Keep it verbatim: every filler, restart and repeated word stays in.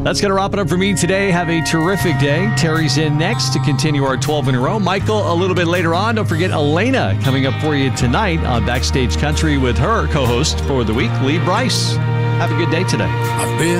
That's going to wrap it up for me today. Have a terrific day. Terry's in next to continue our twelve in a row. Michael, a little bit later on. Don't forget Elena coming up for you tonight on Backstage Country with her co-host for the week, Lee Bryce. Have a good day today. I've been